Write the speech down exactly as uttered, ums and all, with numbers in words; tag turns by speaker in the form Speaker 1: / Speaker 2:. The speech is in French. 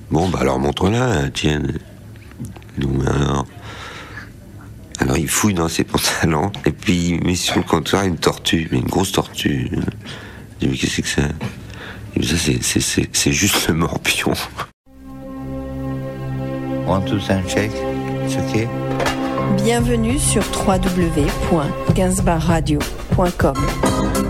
Speaker 1: Bon, bah alors montre-la, tiens. Donc, alors... alors il fouille dans ses pantalons, et puis il met sur le comptoir une tortue, mais une grosse tortue. Je dis, mais qu'est-ce que c'est que ça? Et puis ça, c'est, c'est, c'est, c'est juste le morpion.
Speaker 2: One, two, sound check. It's okay.
Speaker 3: Bienvenue sur w w w point gainsbourg radio point com.